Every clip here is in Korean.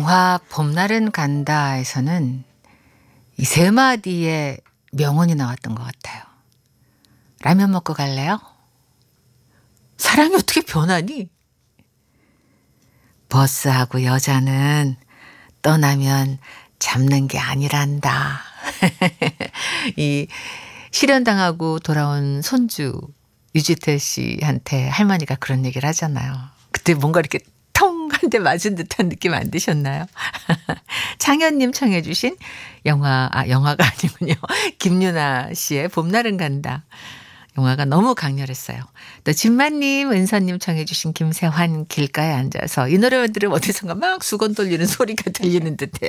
영화 봄날은 간다에서는 이 세 마디의 명언이 나왔던 것 같아요. 라면 먹고 갈래요? 사랑이 어떻게 변하니? 버스하고 여자는 떠나면 잡는 게 아니란다. 이 실연당하고 돌아온 손주 유지태 씨한테 할머니가 그런 얘기를 하잖아요. 그때 뭔가 이렇게 통 한 대 맞은 듯한 느낌 안 드셨나요? 창현님 청해 주신 영화가 아니군요. 김유나 씨의 봄날은 간다. 영화가 너무 강렬했어요. 또 진마님, 은서님 청해 주신 김세환 길가에 앉아서 이 노래만 들으면 어디선가 막 수건 돌리는 소리가 들리는 듯해요.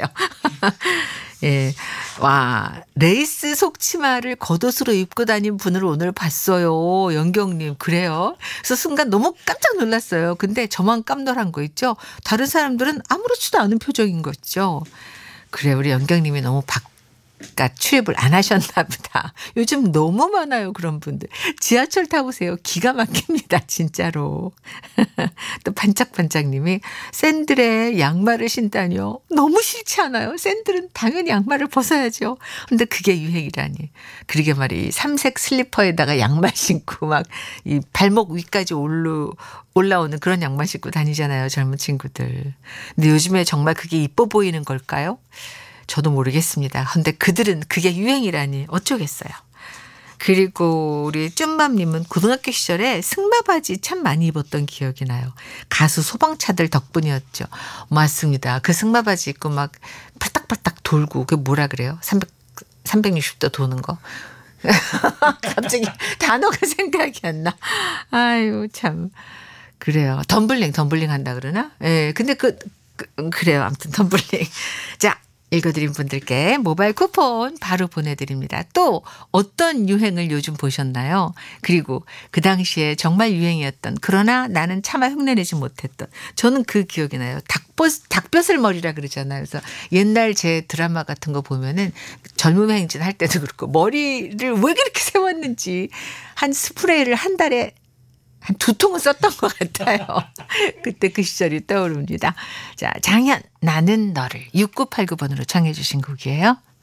예, 와 레이스 속치마를 겉옷으로 입고 다닌 분을 오늘 봤어요. 영경님 그래요? 그래서 순간 너무 깜짝 놀랐어요. 근데 저만 깜놀한 거 있죠? 다른 사람들은 아무렇지도 않은 표정인 거 있죠? 그래 우리 영경님이 너무 바깥 출입을 안 하셨나 보다. 요즘 너무 많아요 그런 분들. 지하철 타보세요. 기가 막힙니다 진짜로. 또 반짝반짝님이 샌들에 양말을 신다뇨. 너무 싫지 않아요? 샌들은 당연히 양말을 벗어야죠. 근데 그게 유행이라니. 그러게 말이 삼색 슬리퍼에다가 양말 신고 막 이 발목 위까지 올라오는 그런 양말 신고 다니잖아요 젊은 친구들. 근데 요즘에 정말 그게 이뻐 보이는 걸까요? 저도 모르겠습니다. 근데 그들은 그게 유행이라니 어쩌겠어요. 그리고 우리 쭌맘님은 고등학교 시절에 승마바지 참 많이 입었던 기억이 나요. 가수 소방차들 덕분이었죠. 맞습니다. 그 승마바지 입고 막 팔딱팔딱 돌고 그게 뭐라 그래요? 360도 도는 거. 갑자기 단어가 생각이 안 나. 아유 참. 그래요. 덤블링 한다 그러나? 예. 근데 그래요. 아무튼 덤블링. 자. 읽어드린 분들께 모바일 쿠폰 바로 보내드립니다. 또 어떤 유행을 요즘 보셨나요? 그리고 그 당시에 정말 유행이었던 그러나 나는 차마 흉내내지 못했던 저는 그 기억이 나요. 닭벼슬 머리라 그러잖아요. 그래서 옛날 제 드라마 같은 거 보면은 젊음의 행진 할 때도 그렇고 머리를 왜 그렇게 세웠는지 한 스프레이를 한 달에 한 2통은 썼던 것 같아요. 그때 그 시절이 떠오릅니다. 자, 장현 나는 너를 6989번으로 청해 주신 곡이에요.